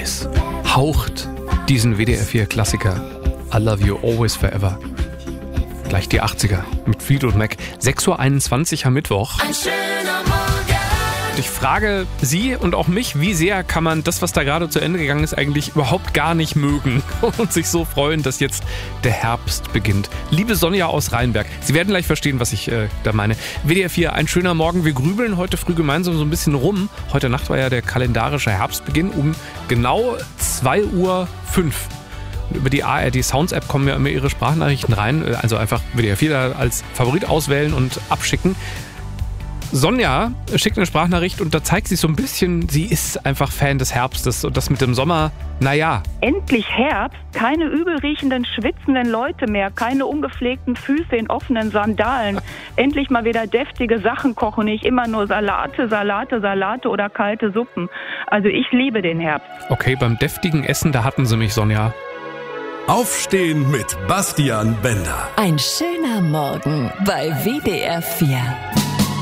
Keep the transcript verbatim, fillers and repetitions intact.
Always haucht diesen W D R vier Klassiker I Love You Always Forever. Gleich die achtziger mit Fleetwood Mac. sechs Uhr einundzwanzig am Mittwoch. Ein schöner Morgen. Ich frage Sie und auch mich, wie sehr kann man das, was da gerade zu Ende gegangen ist, eigentlich überhaupt gar nicht mögen und sich so freuen, dass jetzt der Herbst beginnt. Liebe Sonja aus Rheinberg, Sie werden gleich verstehen, was ich äh, da meine. W D R vier, ein schöner Morgen. Wir grübeln heute früh gemeinsam so ein bisschen rum. Heute Nacht war ja der kalendarische Herbstbeginn um genau zwei Uhr fünf. Über die A R D Sounds App kommen ja immer Ihre Sprachnachrichten rein. Also einfach W D R vier als Favorit auswählen und abschicken. Sonja schickt eine Sprachnachricht und da zeigt sich so ein bisschen, sie ist einfach Fan des Herbstes und das mit dem Sommer, naja. Endlich Herbst, keine übelriechenden, schwitzenden Leute mehr, keine ungepflegten Füße in offenen Sandalen. Endlich mal wieder deftige Sachen kochen, nicht immer nur Salate, Salate, Salate oder kalte Suppen. Also ich liebe den Herbst. Okay, beim deftigen Essen, da hatten sie mich, Sonja. Aufstehen mit Bastian Bender. Ein schöner Morgen bei W D R vier.